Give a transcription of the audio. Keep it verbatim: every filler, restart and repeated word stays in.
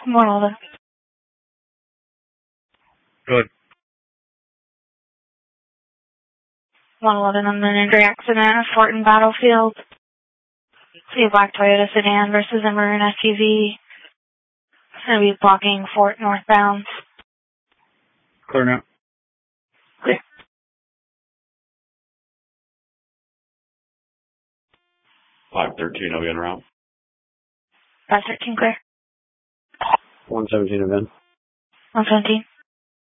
one eleven. Good. one eleven on an injury accident at Fort and Battlefield. See a black Toyota sedan versus a maroon S U V. It's going to be blocking Fort northbound. Clear now. Clear. five thirteen, I'll be en route. five thirteen clear. one seventeen event. one seventeen.